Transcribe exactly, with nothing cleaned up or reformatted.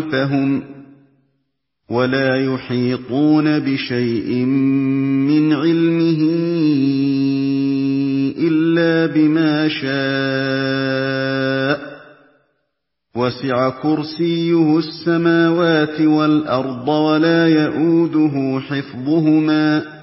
خَلْفَهُمْ وَلَا يُحِيطُونَ بِشَيْءٍ مِّنْ عِلْمِهِ إِلَّا بِمَا شَاءَ ۚ وَسِعَ كُرْسِيُّهُ السَّمَاوَاتِ وَالْأَرْضَ وَلَا يَئُودُهُ حِفْظُهُمَا